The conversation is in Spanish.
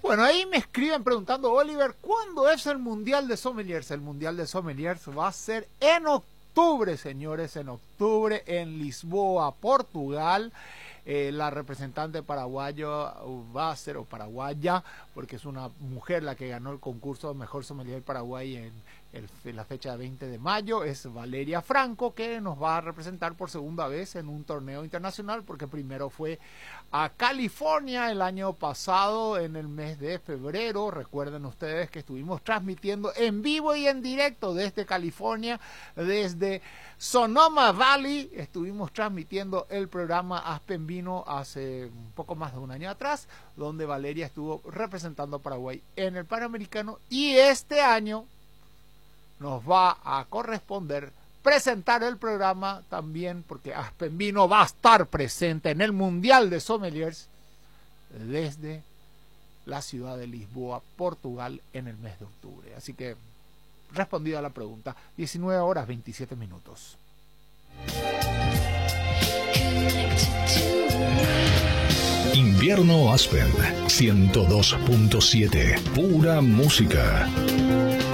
Bueno, ahí me escriben preguntando, Oliver, ¿cuándo es el Mundial de Sommeliers? El Mundial de Sommeliers va a ser en octubre, señores, en octubre en Lisboa, Portugal. La representante paraguayo va a ser, o paraguaya, porque es una mujer la que ganó el concurso Mejor Sommelier Paraguay en la fecha 20 de mayo, es Valeria Franco, que nos va a representar por segunda vez en un torneo internacional, porque primero fue a California el año pasado, en el mes de febrero. Recuerden ustedes que estuvimos transmitiendo en vivo y en directo desde California, desde Sonoma Valley. Estuvimos transmitiendo el programa Aspen Vino hace un poco más de un año atrás, donde Valeria estuvo representando a Paraguay en el Panamericano, y este año nos va a corresponder presentar el programa también, porque Aspen Vino va a estar presente en el Mundial de Sommeliers desde la ciudad de Lisboa, Portugal, en el mes de octubre. Así que, respondida la pregunta, 19:27. Invierno Aspen 102.7, pura música.